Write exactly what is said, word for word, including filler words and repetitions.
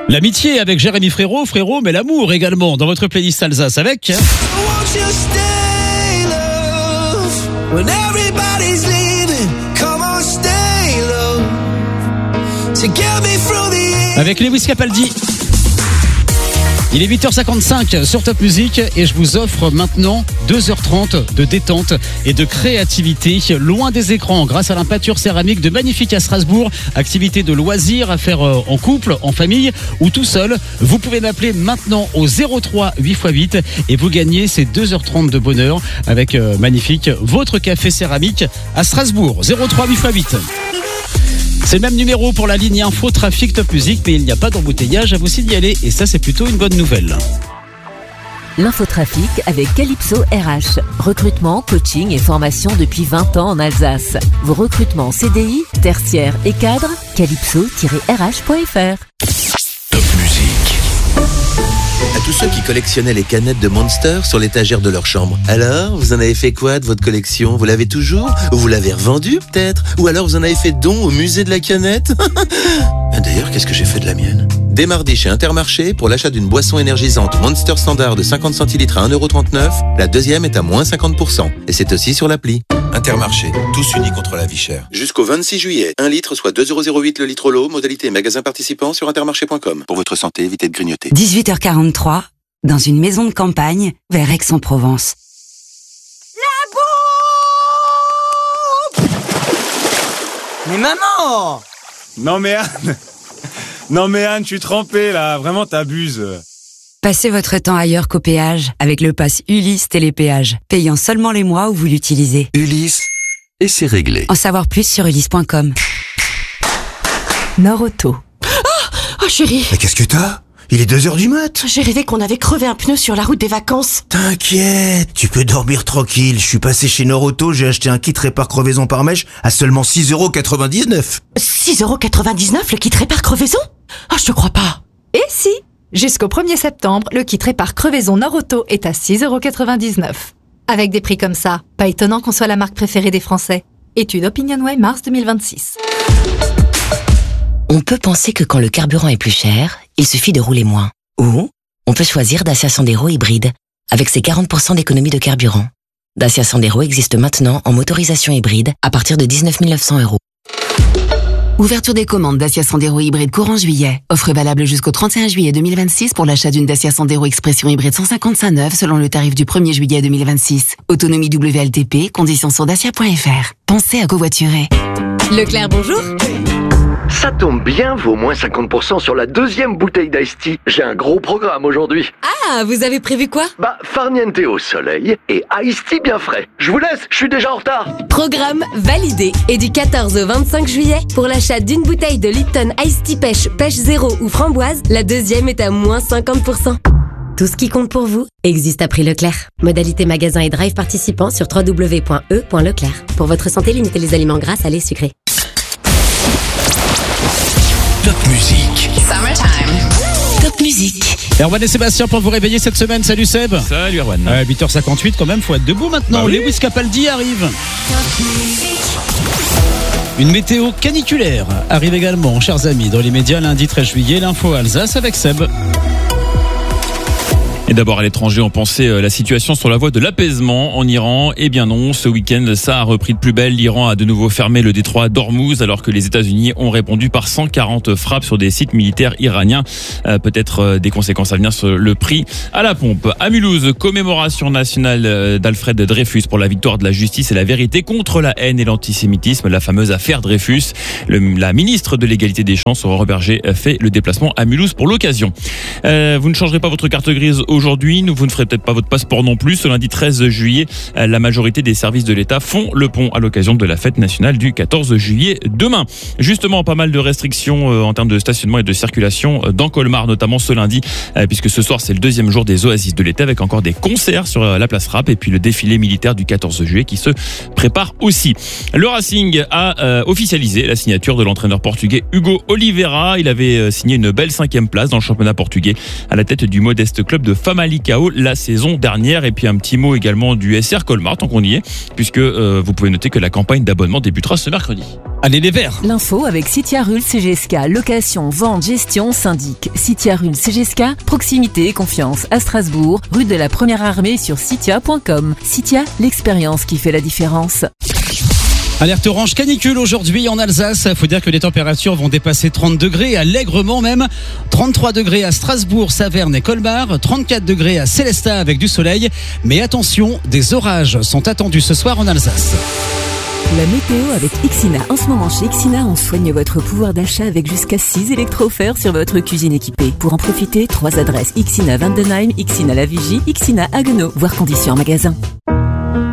L'amitié avec Jérémy Frérot, Frérot, mais l'amour également dans votre playlist Alsace avec... Avec Lewis Capaldi. Il est huit heures cinquante-cinq sur Top Music et je vous offre maintenant deux heures trente de détente et de créativité loin des écrans grâce à la peinture céramique de Magnifique à Strasbourg. Activité de loisirs à faire en couple, en famille ou tout seul. Vous pouvez m'appeler maintenant au zéro trois huit fois huit et vous gagnez ces deux heures trente de bonheur avec Magnifique, votre café céramique à Strasbourg. zéro trois huit fois huit. C'est le même numéro pour la ligne info trafic Top Music, mais il n'y a pas d'embouteillage à vous signaler et ça c'est plutôt une bonne nouvelle. L'infotrafic avec Calypso R H. Recrutement, coaching et formation depuis vingt ans en Alsace. Vos recrutements C D I, tertiaires et cadres, calypso tiret r h point f r. Top Music. À tous ceux qui collectionnaient les canettes de Monster sur l'étagère de leur chambre. Alors, vous en avez fait quoi de votre collection ? Vous l'avez toujours ? Ou vous l'avez revendue peut-être ? Ou alors vous en avez fait don au musée de la canette ? D'ailleurs, qu'est-ce que j'ai fait de la mienne ? Dès mardi chez Intermarché, pour l'achat d'une boisson énergisante Monster Standard de cinquante centilitres à un euro trente-neuf, la deuxième est à moins cinquante pour cent. Et c'est aussi sur l'appli. Intermarché, tous unis contre la vie chère. Jusqu'au vingt-six juillet, un litre soit deux euros zéro huit le litre l'eau, modalité magasin participant sur intermarché point com. Pour votre santé, évitez de grignoter. dix-huit heures quarante-trois, dans une maison de campagne, vers Aix-en-Provence. La bombe! Mais maman! Non mais Anne, non mais Anne, tu es trempée là, vraiment t'abuses. Passez votre temps ailleurs qu'au péage avec le pass Ulysse Télépéage, payant seulement les mois où vous l'utilisez. Ulysse, et c'est réglé. En savoir plus sur ulysse point com. Nord-Auto. Oh, oh chérie. Mais qu'est-ce que t'as ? Il est deux heures du mat'. J'ai rêvé qu'on avait crevé un pneu sur la route des vacances. T'inquiète, tu peux dormir tranquille. Je suis passé chez Nord-Auto, j'ai acheté un kit répare crevaison par mèche à seulement six euros quatre-vingt-dix-neuf. six euros quatre-vingt-dix-neuf le kit répare crevaison ? Ah, oh, je te crois pas. Et si ? Jusqu'au premier septembre, le kit répare crevaison Nord-Auto est à six euros quatre-vingt-dix-neuf. Avec des prix comme ça, pas étonnant qu'on soit la marque préférée des Français. Étude OpinionWay mars deux mille vingt-six. On peut penser que quand le carburant est plus cher, il suffit de rouler moins. Ou on peut choisir Dacia Sandero hybride, avec ses quarante pour cent d'économie de carburant. Dacia Sandero existe maintenant en motorisation hybride à partir de dix-neuf mille neuf cents euros. Ouverture des commandes Dacia Sandero hybride courant juillet. Offre valable jusqu'au trente et un juillet deux mille vingt-six pour l'achat d'une Dacia Sandero Expression hybride cent cinquante-cinq neuve selon le tarif du premier juillet deux mille vingt-six. Autonomie W L T P, conditions sur dacia point f r. Pensez à covoiturer. Leclerc, bonjour. Ça tombe bien, vaut moins cinquante pour cent sur la deuxième bouteille d'Ice Tea. J'ai un gros programme aujourd'hui. Ah, vous avez prévu quoi ? Bah, farniente au soleil et Ice Tea bien frais. Je vous laisse, je suis déjà en retard. Programme validé. Et du quatorze au vingt-cinq juillet, pour l'achat d'une bouteille de Lipton Ice Tea Pêche, Pêche Zéro ou Framboise, la deuxième est à moins cinquante pour cent. Tout ce qui compte pour vous existe à prix Leclerc. Modalité magasin et drive participants sur w w w point e point leclerc. Pour votre santé, limitez les aliments gras, salés, sucrés. Top Music. Summertime. Top Music. Erwan et Sébastien pour vous réveiller cette semaine. Salut Seb. Salut Erwan. Euh, huit heures cinquante-huit quand même, faut être debout maintenant. Bah oui. Lewis Capaldi arrive. Une météo caniculaire arrive également, chers amis, dans les médias lundi treize juillet. L'info Alsace avec Seb. Et d'abord à l'étranger, on pensait la situation sur la voie de l'apaisement en Iran. Eh bien non, ce week-end, ça a repris de plus belle. L'Iran a de nouveau fermé le détroit d'Ormuz alors que les États-Unis ont répondu par cent quarante frappes sur des sites militaires iraniens. Euh, peut-être euh, des conséquences à venir sur le prix à la pompe. À Mulhouse, commémoration nationale d'Alfred Dreyfus pour la victoire de la justice et la vérité contre la haine et l'antisémitisme, la fameuse affaire Dreyfus. Le, la ministre de l'égalité des chances, Aurore Berger, fait le déplacement à Mulhouse pour l'occasion. Euh, vous ne changerez pas votre carte grise aujourd'hui, vous ne ferez peut-être pas votre passeport non plus. Ce lundi treize juillet, la majorité des services de l'État font le pont à l'occasion de la fête nationale du quatorze juillet demain. Justement, pas mal de restrictions en termes de stationnement et de circulation dans Colmar, notamment ce lundi, puisque ce soir c'est le deuxième jour des Oasis de l'été avec encore des concerts sur la place Rapp et puis le défilé militaire du quatorze juillet qui se prépare aussi. Le Racing a euh, officialisé la signature de l'entraîneur portugais Hugo Oliveira. Il avait signé une belle cinquième place dans le championnat portugais à la tête du modeste club de Famalicão. Famalicão la saison dernière. Et puis un petit mot également du S R Colmar, tant qu'on y est, puisque euh, vous pouvez noter que la campagne d'abonnement débutera ce mercredi. Allez les Verts. L'info avec Citia Rul C G S K, location, vente, gestion, syndic. Citia Rul C G S K, proximité et confiance à Strasbourg, rue de la Première Armée sur citia point com. Citia, l'expérience qui fait la différence. Alerte orange canicule aujourd'hui en Alsace. Faut dire que les températures vont dépasser trente degrés, allègrement même. trente-trois degrés à Strasbourg, Saverne et Colmar. trente-quatre degrés à Célestat avec du soleil. Mais attention, des orages sont attendus ce soir en Alsace. La météo avec Ixina. En ce moment chez Ixina, on soigne votre pouvoir d'achat avec jusqu'à six électro-offerts sur votre cuisine équipée. Pour en profiter, trois adresses: Ixina Vandenheim, Ixina La Vigie, Ixina Haguenau. Voir conditions en magasin.